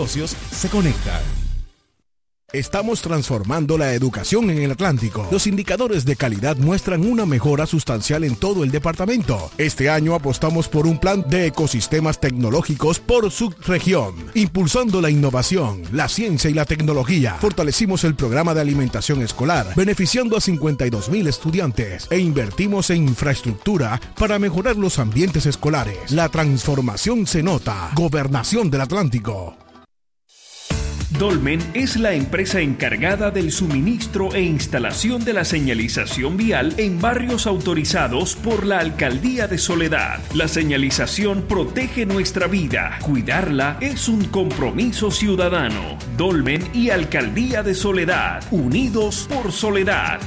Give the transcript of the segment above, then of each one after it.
Socios se conectan. Estamos transformando la educación en el Atlántico. Los indicadores de calidad muestran una mejora sustancial en todo el departamento. Este año apostamos por un plan de ecosistemas tecnológicos por subregión, impulsando la innovación, la ciencia y la tecnología. Fortalecimos el programa de alimentación escolar, beneficiando a 52,000 estudiantes, e invertimos en infraestructura para mejorar los ambientes escolares. La transformación se nota. Gobernación del Atlántico. Dolmen es la empresa encargada del suministro e instalación de la señalización vial en barrios autorizados por la Alcaldía de Soledad. La señalización protege nuestra vida. Cuidarla es un compromiso ciudadano. Dolmen y Alcaldía de Soledad, unidos por Soledad.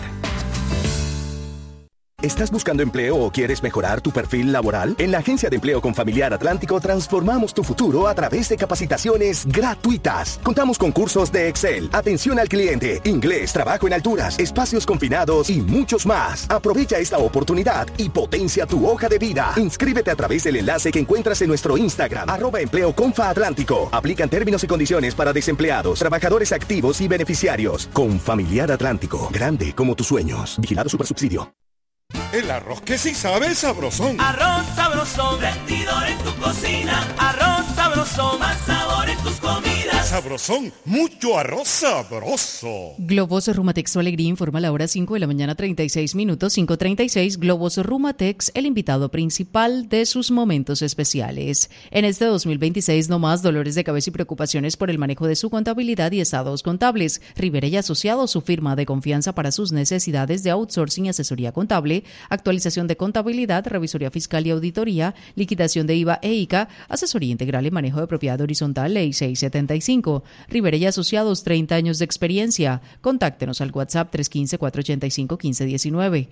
¿Estás buscando empleo o quieres mejorar tu perfil laboral? En la Agencia de Empleo Confamiliar Atlántico transformamos tu futuro a través de capacitaciones gratuitas. Contamos con cursos de Excel, atención al cliente, inglés, trabajo en alturas, espacios confinados y muchos más. Aprovecha esta oportunidad y potencia tu hoja de vida. Inscríbete a través del enlace que encuentras en nuestro Instagram, @empleoconfa-atlántico. Aplican términos y condiciones para desempleados, trabajadores activos y beneficiarios. Confamiliar Atlántico, grande como tus sueños. Vigilado Supersubsidio. El arroz que sí sabe sabrosón. Arroz sabrosón, rendidor en tu cocina. Arroz sabrosón, más sabor en tus comidas. Sabrosón, mucho arroz sabroso. Globos Rumatex Su Alegría informa a la hora 5 de la mañana, 36 minutos, 5:36. Globos Rumatex, el invitado principal de sus momentos especiales. En este 2026, no más dolores de cabeza y preocupaciones por el manejo de su contabilidad y estados contables. Rivera y Asociados, su firma de confianza para sus necesidades de outsourcing y asesoría contable, actualización de contabilidad, revisoría fiscal y auditoría, liquidación de IVA e ICA, asesoría integral y manejo de propiedad horizontal, Ley 675. Rivera y Asociados, 30 años de experiencia. Contáctenos al WhatsApp 315-485-1519,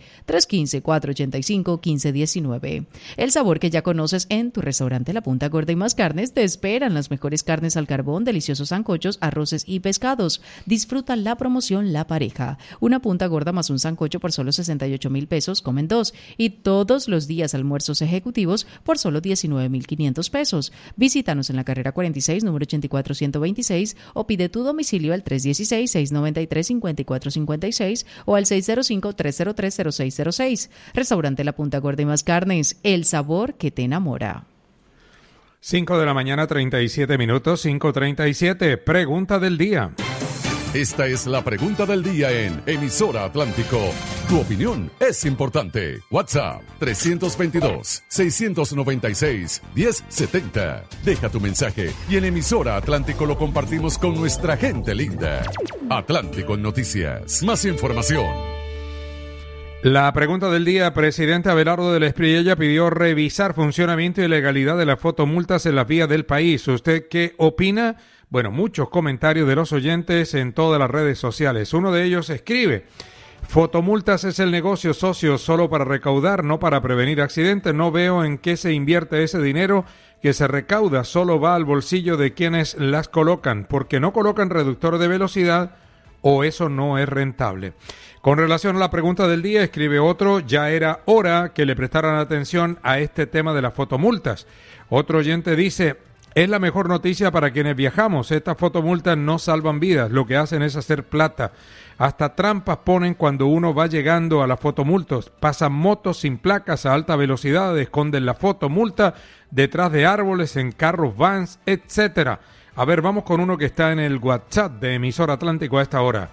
315-485-1519. El sabor que ya conoces en tu restaurante La Punta Gorda y Más Carnes te esperan las mejores carnes al carbón, deliciosos sancochos, arroces y pescados. Disfruta la promoción La Pareja. Una punta gorda más un sancocho por solo 68,000 pesos, comen dos. Y todos los días almuerzos ejecutivos por solo 19,500 pesos. Visítanos en la carrera 46, número 84126, o pide tu domicilio al 316-693-5456 o al 605-303-0606. Restaurante La Punta Gorda y Más Carnes, el sabor que te enamora. 5 de la mañana, 37 minutos, 5:37. Pregunta del día. Esta es la pregunta del día en Emisora Atlántico. Tu opinión es importante. WhatsApp 322-696-1070. Deja tu mensaje y en Emisora Atlántico lo compartimos con nuestra gente linda. Atlántico Noticias. Más información. La pregunta del día, presidente Abelardo del Espriella pidió revisar funcionamiento y legalidad de las fotomultas en las vías del país. ¿Usted qué opina? Bueno, muchos comentarios de los oyentes en todas las redes sociales. Uno de ellos escribe: fotomultas es el negocio, socio, solo para recaudar, no para prevenir accidentes. No veo en qué se invierte ese dinero que se recauda, solo va al bolsillo de quienes las colocan, porque no colocan reductor de velocidad o eso no es rentable. Con relación a la pregunta del día, escribe otro: ya era hora que le prestaran atención a este tema de las fotomultas. Otro oyente dice: es la mejor noticia para quienes viajamos. Estas fotomultas no salvan vidas, lo que hacen es hacer plata. Hasta trampas ponen cuando uno va llegando a las fotomultas. Pasan motos sin placas a alta velocidad, esconden la fotomulta detrás de árboles, en carros, vans, etcétera. A ver, vamos con uno que está en el WhatsApp de Emisora Atlántico a esta hora.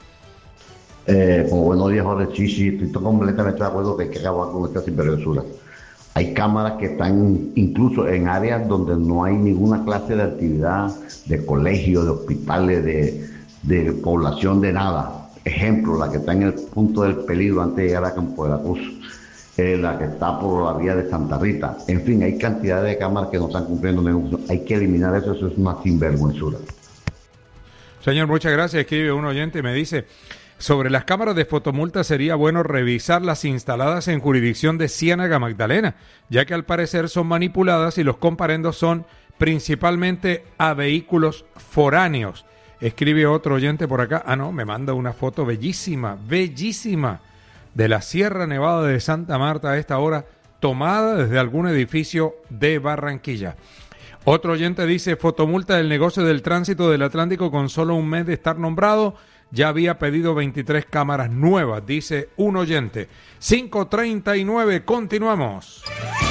Buenos días, Jorge Chichi. Estoy completamente de acuerdo que hay que acabar con esta sinvergüenzura. Hay cámaras que están incluso en áreas donde no hay ninguna clase de actividad, de colegios, de hospitales, de población, de nada. Ejemplo, la que está en el punto del peligro antes de llegar a Campo de la Cruz, la que está por la vía de Santa Rita. En fin, hay cantidad de cámaras que no están cumpliendo ningún función. Hay que eliminar eso, eso es una sinvergüenzura. Señor, muchas gracias. Escribe un oyente y me dice: sobre las cámaras de fotomulta sería bueno revisar las instaladas en jurisdicción de Ciénaga Magdalena, ya que al parecer son manipuladas y los comparendos son principalmente a vehículos foráneos. Escribe otro oyente por acá. Me manda una foto bellísima, bellísima, de la Sierra Nevada de Santa Marta a esta hora, tomada desde algún edificio de Barranquilla. Otro oyente dice, fotomulta del negocio del tránsito del Atlántico con solo un mes de estar nombrado. Ya había pedido 23 cámaras nuevas, dice un oyente. 5:39, continuamos.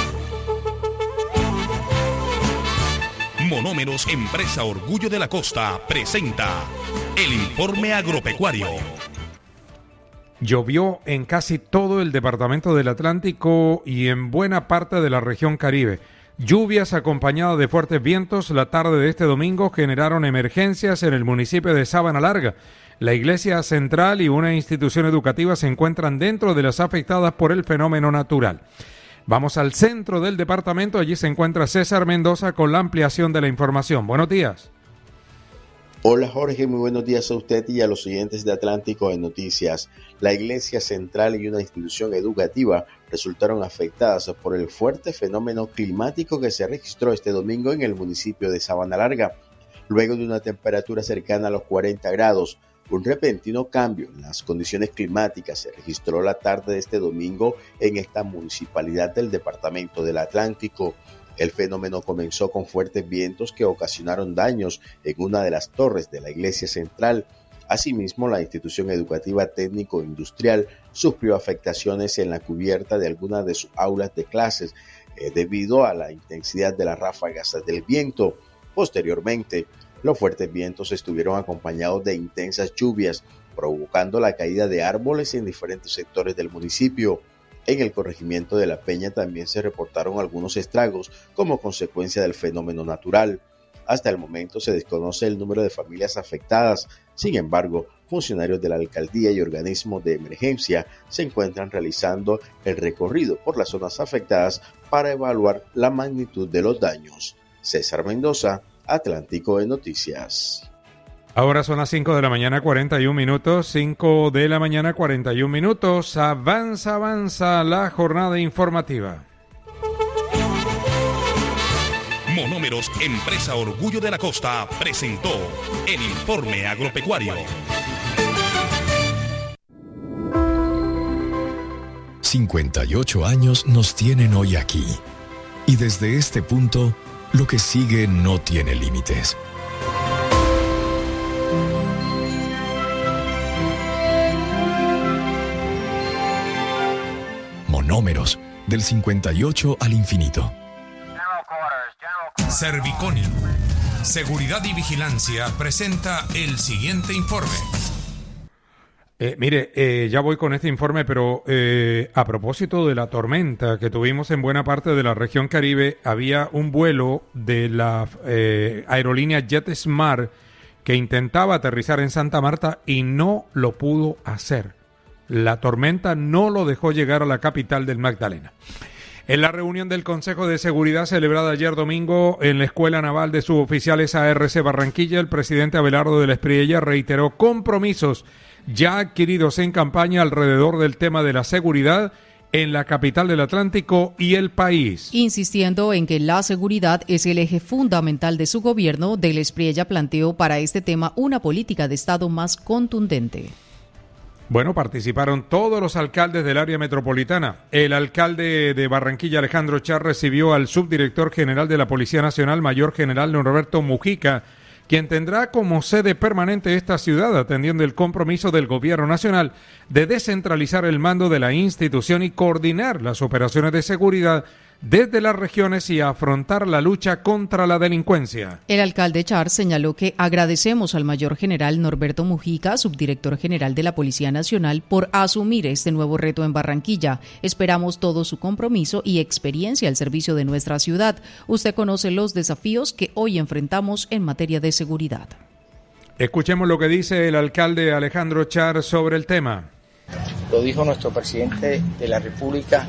Monómeros, empresa Orgullo de la Costa, presenta el informe agropecuario. Llovió en casi todo el departamento del Atlántico y en buena parte de la región Caribe. Lluvias acompañadas de fuertes vientos la tarde de este domingo generaron emergencias en el municipio de Sabana Larga. La Iglesia Central y una institución educativa se encuentran dentro de las afectadas por el fenómeno natural. Vamos al centro del departamento, allí se encuentra César Mendoza con la ampliación de la información. Buenos días. Hola Jorge, muy buenos días a usted y a los oyentes de Atlántico de Noticias. La Iglesia Central y una institución educativa resultaron afectadas por el fuerte fenómeno climático que se registró este domingo en el municipio de Sabana Larga. Luego de una temperatura cercana a los 40 grados, un repentino cambio en las condiciones climáticas se registró la tarde de este domingo en esta municipalidad del departamento del Atlántico. El fenómeno comenzó con fuertes vientos que ocasionaron daños en una de las torres de la Iglesia Central. Asimismo, la institución educativa técnico-industrial sufrió afectaciones en la cubierta de algunas de sus aulas de clases debido a la intensidad de las ráfagas del viento. Posteriormente, los fuertes vientos estuvieron acompañados de intensas lluvias, provocando la caída de árboles en diferentes sectores del municipio. En el corregimiento de La Peña también se reportaron algunos estragos como consecuencia del fenómeno natural. Hasta el momento se desconoce el número de familias afectadas. Sin embargo, funcionarios de la alcaldía y organismos de emergencia se encuentran realizando el recorrido por las zonas afectadas para evaluar la magnitud de los daños. César Mendoza, Atlántico de Noticias. Ahora son las 5 de la mañana, 41 minutos. 5 de la mañana, 41 minutos. Avanza la jornada informativa. Monómeros, empresa Orgullo de la Costa, presentó el informe agropecuario. 58 años nos tienen hoy aquí. Y desde este punto, lo que sigue no tiene límites. Monómeros, del 58 al infinito. Serviconi, Seguridad y Vigilancia, presenta el siguiente informe. Ya voy con este informe, pero a propósito de la tormenta que tuvimos en buena parte de la región Caribe, había un vuelo de la aerolínea JetSmart que intentaba aterrizar en Santa Marta y no lo pudo hacer. La tormenta no lo dejó llegar a la capital del Magdalena. En la reunión del Consejo de Seguridad celebrada ayer domingo en la Escuela Naval de Suboficiales ARC Barranquilla, el presidente Abelardo de la Espriella reiteró compromisos ya adquiridos en campaña alrededor del tema de la seguridad en la capital del Atlántico y el país. Insistiendo en que la seguridad es el eje fundamental de su gobierno, de la Espriella planteó para este tema una política de Estado más contundente. Bueno, participaron todos los alcaldes del área metropolitana. El alcalde de Barranquilla, Alejandro Char, recibió al subdirector general de la Policía Nacional, mayor general Norberto Mujica, quien tendrá como sede permanente esta ciudad, atendiendo el compromiso del gobierno nacional de descentralizar el mando de la institución y coordinar las operaciones de seguridad desde las regiones y afrontar la lucha contra la delincuencia. El alcalde Char señaló que agradecemos al mayor general Norberto Mujica, subdirector general de la Policía Nacional, por asumir este nuevo reto en Barranquilla. Esperamos todo su compromiso y experiencia al servicio de nuestra ciudad. Usted conoce los desafíos que hoy enfrentamos en materia de seguridad. Escuchemos lo que dice el alcalde Alejandro Char sobre el tema. Lo dijo nuestro presidente de la República,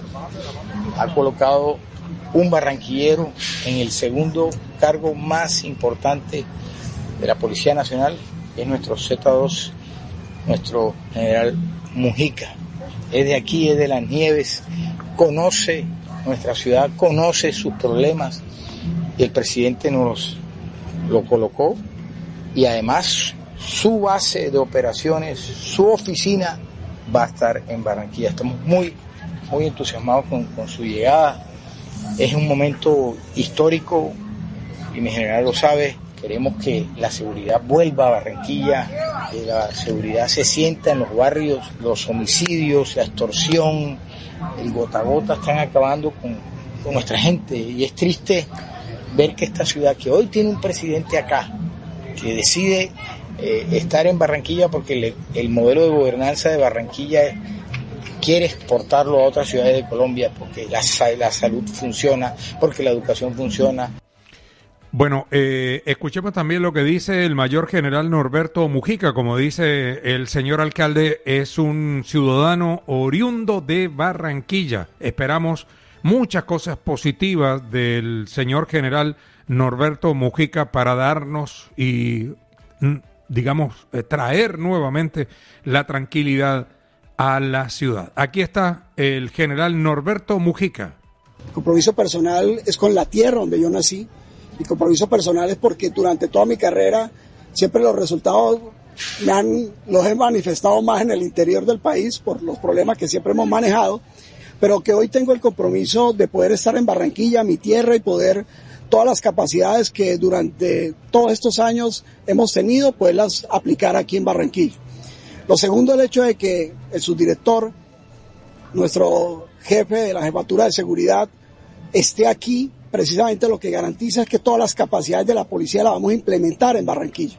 ha colocado un barranquillero en el segundo cargo más importante de la Policía Nacional, es nuestro Z2, nuestro general Mujica. Es de aquí, es de Las Nieves, conoce nuestra ciudad, conoce sus problemas y el presidente nos lo colocó y además su base de operaciones, su oficina va a estar en Barranquilla. Estamos muy entusiasmados con su llegada. Es un momento histórico y mi general lo sabe, queremos que la seguridad vuelva a Barranquilla, que la seguridad se sienta en los barrios, los homicidios, la extorsión, el gota a gota están acabando con nuestra gente, y es triste ver que esta ciudad, que hoy tiene un presidente acá, que decide estar en Barranquilla porque el modelo de gobernanza de Barranquilla quiere exportarlo a otras ciudades de Colombia, porque la salud funciona, porque la educación funciona. Bueno, escuchemos también lo que dice el mayor general Norberto Mujica. Como dice el señor alcalde, es un ciudadano oriundo de Barranquilla. Esperamos muchas cosas positivas del señor general Norberto Mujica para darnos y, digamos, traer nuevamente la tranquilidad a la ciudad. Aquí está el general Norberto Mujica. Mi compromiso personal es con la tierra donde yo nací. Mi compromiso personal es porque durante toda mi carrera siempre los resultados los he manifestado más en el interior del país por los problemas que siempre hemos manejado, pero que hoy tengo el compromiso de poder estar en Barranquilla, mi tierra, y poder todas las capacidades que durante todos estos años hemos tenido, poderlas aplicar aquí en Barranquilla. Lo segundo, el hecho de que el subdirector, nuestro jefe de la jefatura de seguridad, esté aquí, precisamente lo que garantiza es que todas las capacidades de la policía las vamos a implementar en Barranquilla.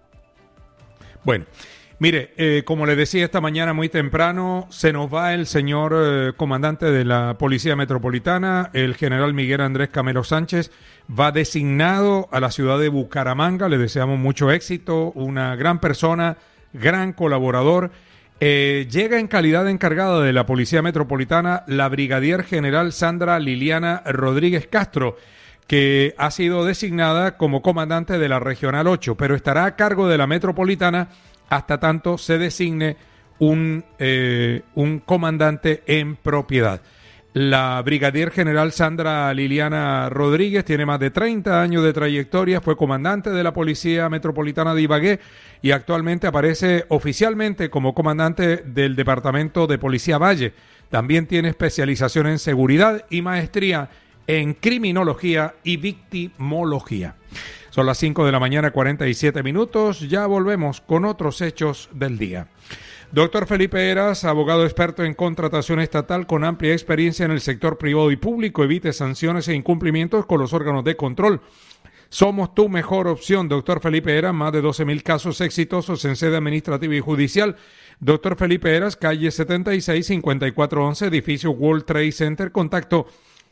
Bueno, mire, como le decía esta mañana muy temprano, se nos va el señor comandante de la Policía Metropolitana, el general Miguel Andrés Camelo Sánchez, va designado a la ciudad de Bucaramanga. Le deseamos mucho éxito, una gran persona, gran colaborador. Llega en calidad de encargada de la Policía Metropolitana la brigadier general Sandra Liliana Rodríguez Castro, que ha sido designada como comandante de la Regional 8, pero estará a cargo de la Metropolitana hasta tanto se designe un comandante en propiedad. La brigadier general Sandra Liliana Rodríguez tiene más de 30 años de trayectoria, fue comandante de la Policía Metropolitana de Ibagué y actualmente aparece oficialmente como comandante del Departamento de Policía Valle. También tiene especialización en seguridad y maestría en criminología y victimología. Son las 5 de la mañana, 47 minutos. Ya volvemos con otros hechos del día. Doctor Felipe Heras, abogado experto en contratación estatal con amplia experiencia en el sector privado y público, evite sanciones e incumplimientos con los órganos de control. Somos tu mejor opción, doctor Felipe Heras, más de 12,000 casos exitosos en sede administrativa y judicial. Doctor Felipe Heras, calle 76, 5411, edificio World Trade Center, contacto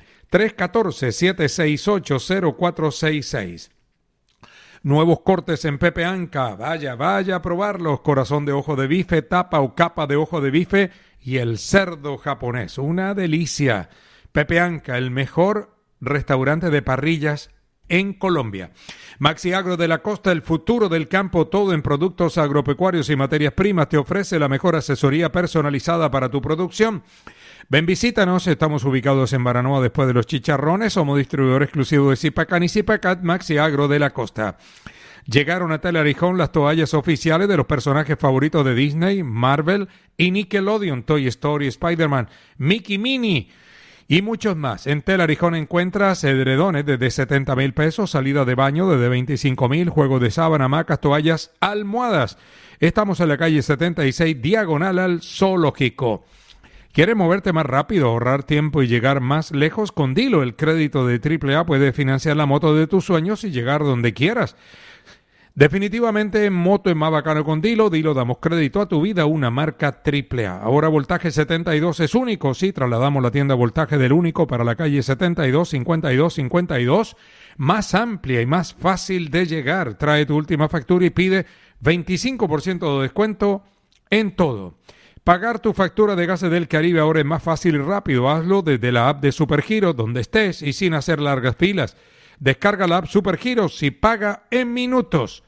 314-768-0466. Nuevos cortes en Pepe Anca, vaya a probarlos, corazón de ojo de bife, tapa o capa de ojo de bife y el cerdo japonés, una delicia. Pepe Anca, el mejor restaurante de parrillas en Colombia. Maxi Agro de la Costa, el futuro del campo, todo en productos agropecuarios y materias primas, te ofrece la mejor asesoría personalizada para tu producción. Ven, visítanos, estamos ubicados en Baranoa después de los Chicharrones, somos distribuidor exclusivo de Zipacan y Zipacat, Maxi Agro de la Costa. Llegaron a Telearijón las toallas oficiales de los personajes favoritos de Disney, Marvel y Nickelodeon, Toy Story, Spider-Man, Mickey Minnie y muchos más. En Telearijón encuentras edredones desde 70,000 pesos, salida de baño desde 25,000, juegos de sábana, hamacas, toallas, almohadas. Estamos en la calle 76, diagonal al Zoológico. ¿Quieres moverte más rápido, ahorrar tiempo y llegar más lejos? Con Dilo, el crédito de AAA puede financiar la moto de tus sueños y llegar donde quieras. Definitivamente, moto es más bacano con Dilo. Dilo, damos crédito a tu vida, una marca AAA. Ahora Voltaje 72 es único. Sí, trasladamos la tienda Voltaje del único para la calle 72, 52, más amplia y más fácil de llegar. Trae tu última factura y pide 25% de descuento en todo. Pagar tu factura de Gases del Caribe ahora es más fácil y rápido. Hazlo desde la app de Supergiros, donde estés y sin hacer largas filas. Descarga la app Supergiros y paga en minutos.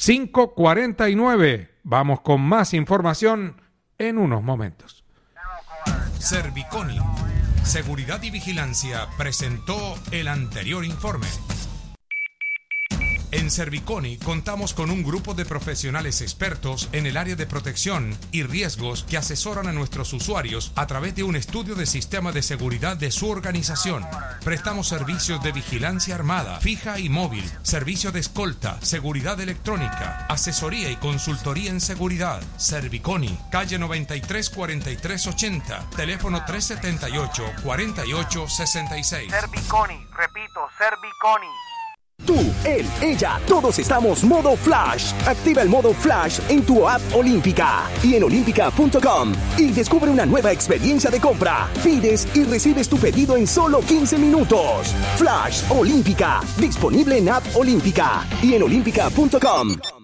5:49. Vamos con más información en unos momentos. Serviconi, Seguridad y Vigilancia presentó el anterior informe. En Serviconi contamos con un grupo de profesionales expertos en el área de protección y riesgos que asesoran a nuestros usuarios a través de un estudio de sistema de seguridad de su organización. Prestamos servicios de vigilancia armada, fija y móvil, servicio de escolta, seguridad electrónica, asesoría y consultoría en seguridad. Serviconi, calle 93 43 80, teléfono 378 48 66. Serviconi, repito, Serviconi. Tú, él, ella, todos estamos modo Flash. Activa el modo Flash en tu app Olímpica y en olímpica.com y descubre una nueva experiencia de compra. Pides y recibes tu pedido en solo 15 minutos. Flash Olímpica, disponible en app Olímpica y en olímpica.com.